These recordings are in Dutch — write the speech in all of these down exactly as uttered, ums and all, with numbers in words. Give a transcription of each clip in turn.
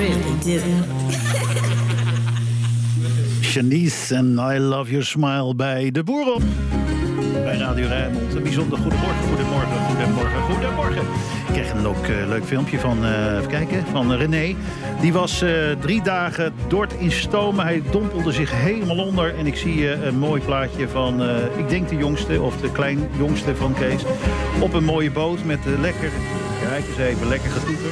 really do. Shanice en I Love Your Smile bij De Boer op. Bij Radio Rijnmond. Een bijzonder goedemorgen, goedemorgen, goedemorgen, goedemorgen. Ik kreeg een leuk, uh, leuk filmpje van, uh, even kijken, van René. Die was uh, drie dagen dort in stomen. Hij dompelde zich helemaal onder. En ik zie uh, een mooi plaatje van, uh, ik denk de jongste, of de kleinjongste van Kees. Op een mooie boot met uh, lekker, kijk eens even, lekker getoeter.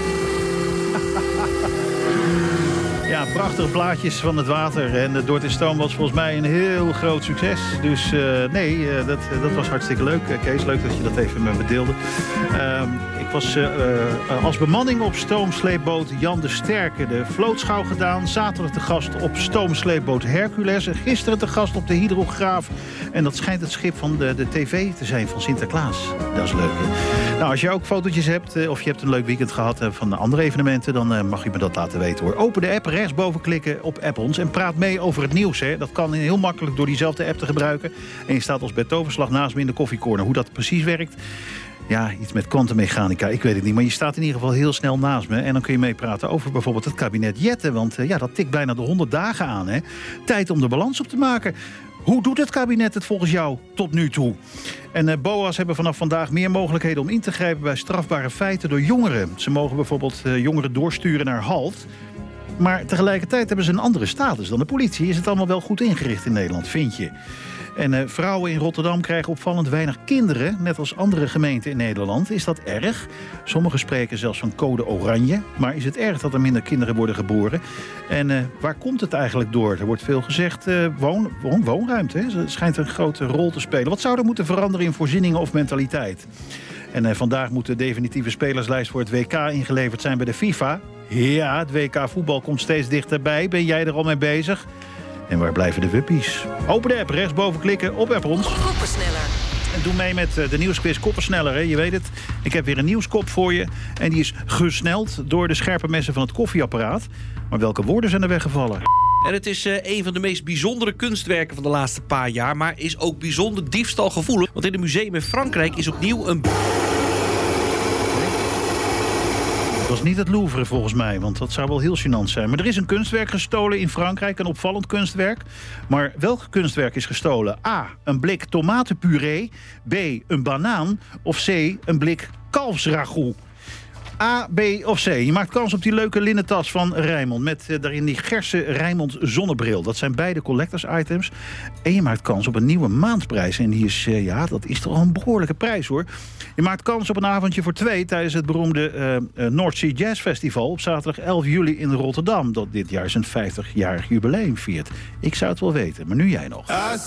Ja, prachtige plaatjes van het water. En de Dort in Stoom was volgens mij een heel groot succes. Dus uh, nee, uh, dat, dat was hartstikke leuk. Uh, Kees, leuk dat je dat even met me deelde. Uh, ik was uh, uh, als bemanning op stoomsleepboot Jan de Sterke de vlootschouw gedaan. Zaterdag te gast op stoomsleepboot Hercules. En gisteren te gast op de Hydrograaf. En dat schijnt het schip van de, de tv te zijn van Sinterklaas. Dat is leuk, hè? Nou, als je ook fotootjes hebt, uh, of je hebt een leuk weekend gehad uh, van de andere evenementen, dan uh, mag je me dat laten weten, hoor. Open de app, rechtsboven klikken op App ons en praat mee over het nieuws. Hè. Dat kan heel makkelijk door diezelfde app te gebruiken. En je staat als bij toverslag naast me in de koffiecorner. Hoe dat precies werkt, ja, iets met kwantummechanica, ik weet het niet. Maar je staat in ieder geval heel snel naast me. En dan kun je meepraten over bijvoorbeeld het kabinet Jetten. Want uh, ja, dat tikt bijna de honderd dagen aan. Hè. Tijd om de balans op te maken. Hoe doet het kabinet het volgens jou tot nu toe? En uh, B O A's hebben vanaf vandaag meer mogelijkheden om in te grijpen bij strafbare feiten door jongeren. Ze mogen bijvoorbeeld uh, jongeren doorsturen naar HALT. Maar tegelijkertijd hebben ze een andere status dan de politie. Is het allemaal wel goed ingericht in Nederland, vind je? En uh, vrouwen in Rotterdam krijgen opvallend weinig kinderen, net als andere gemeenten in Nederland. Is dat erg? Sommigen spreken zelfs van code oranje. Maar is het erg dat er minder kinderen worden geboren? En uh, waar komt het eigenlijk door? Er wordt veel gezegd, uh, woon, woon, woonruimte. Hè? Het schijnt een grote rol te spelen. Wat zou er moeten veranderen in voorzieningen of mentaliteit? En uh, vandaag moet de definitieve spelerslijst voor het W K ingeleverd zijn bij de FIFA. Ja, het W K voetbal komt steeds dichterbij. Ben jij er al mee bezig? En waar blijven de wuppies? Open de app, rechtsboven klikken op App ons. Koppersneller. En doe mee met de nieuwsquiz Koppersneller. Hè? Je weet het, ik heb weer een nieuwskop voor je. En die is gesneld door de scherpe messen van het koffieapparaat. Maar welke woorden zijn er weggevallen? En het is uh, een van de meest bijzondere kunstwerken van de laatste paar jaar. Maar is ook bijzonder diefstalgevoelig. Want in een museum in Frankrijk is opnieuw een... Het was niet het Louvre volgens mij, want dat zou wel heel gênant zijn. Maar er is een kunstwerk gestolen in Frankrijk, een opvallend kunstwerk. Maar welk kunstwerk is gestolen? A, een blik tomatenpuree. B, een banaan. Of C, een blik kalfsragout. A, B of C. Je maakt kans op die leuke linnen tas van Rijnmond. Met uh, daarin die Gerse Rijnmond zonnebril. Dat zijn beide collectors items. En je maakt kans op een nieuwe maandprijs. En die is, uh, ja, dat is toch een behoorlijke prijs, hoor. Je maakt kans op een avondje voor twee tijdens het beroemde uh, uh, North Sea Jazz Festival op zaterdag elf juli in Rotterdam. Dat dit jaar zijn vijftigjarig jubileum viert. Ik zou het wel weten, maar nu jij nog.